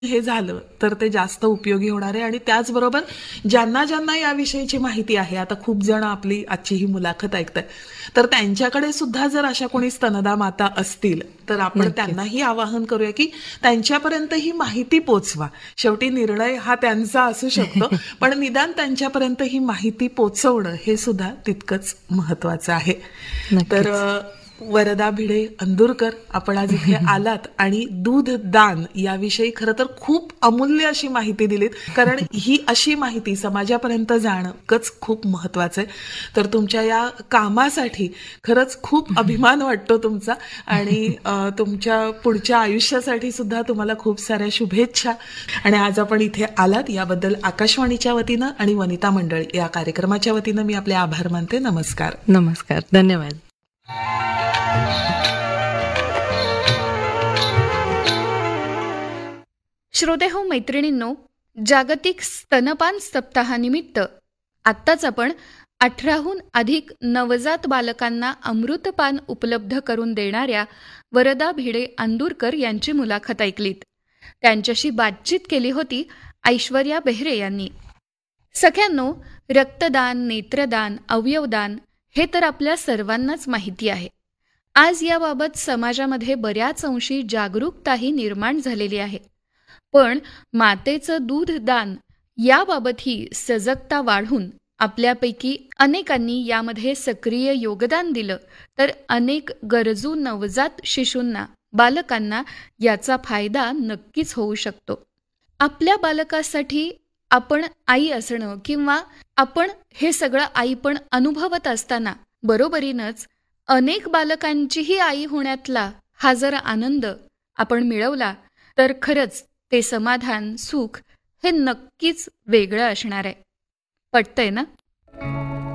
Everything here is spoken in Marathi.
हे झालं तर ते जास्त उपयोगी होणार आहे. आणि त्याचबरोबर ज्यांना ज्यांना याविषयीची माहिती आहे, आता खूप जण आपली आजची ही मुलाखत ऐकताय, तर त्यांच्याकडे सुद्धा जर अशा कोणी स्तनदा माता असतील तर आपण नक्कीच. त्यांनाही आवाहन करूया की त्यांच्यापर्यंत ही माहिती पोचवा. शेवटी निर्णय हा त्यांचा असू शकतो, पण निदान त्यांच्यापर्यंत ही माहिती पोचवणं हे सुद्धा तितकंच महत्वाचं आहे. तर नक्कीच. वरदा भिडे अंदुरकर, आपण आज इथे आलात आणि दूध दान याविषयी खरं तर खूप अमूल्य अशी माहिती दिलीत, कारण ही अशी माहिती समाजापर्यंत जाणं खूप महत्वाचं आहे. तर तुमच्या या कामासाठी खरंच खूप अभिमान वाटतो तुमचा. आणि तुमच्या पुढच्या आयुष्यासाठी सुद्धा तुम्हाला खूप साऱ्या शुभेच्छा. आणि आज आपण इथे आलात याबद्दल आकाशवाणीच्या वतीनं आणि वनिता मंडळ या कार्यक्रमाच्या वतीनं मी आपले आभार मानते. नमस्कार. नमस्कार. धन्यवाद. श्रोते हो, मैत्रिणींनो, जागतिक स्तनपान सप्ताहानिमित्त आत्ताच आपण 18हून अधिक नवजात बालकांना अमृतपान उपलब्ध करून देणाऱ्या वरदा भिडे अंदुरकर यांची मुलाखत ऐकलीत. त्यांच्याशी बातचीत केली होती ऐश्वर्या बेहरे यांनी. सख्यांनो, रक्तदान, नेत्रदान, अवयवदान हे तर आपल्या सर्वांनाच माहिती आहे. आज याबाबत समाजामध्ये बऱ्याच अंशी जागरूकताही निर्माण झालेली आहे. पण मातेचं दूध दान याबाबतही सजगता वाढून आपल्यापैकी अनेकांनी यामध्ये सक्रिय योगदान दिलं तर अनेक गरजू नवजात शिशूंना, बालकांना याचा फायदा नक्कीच होऊ शकतो. आपल्या बालकासाठी आपण आई असणं किंवा आपण हे सगळं आईपण अनुभवत असताना बरोबरीनंच अनेक बालकांचीही आई होण्यातला हा जर आनंद आपण मिळवला तर खरंच ते समाधान, सुख हे नक्कीच वेगळं असणार आहे. पटतंय ना?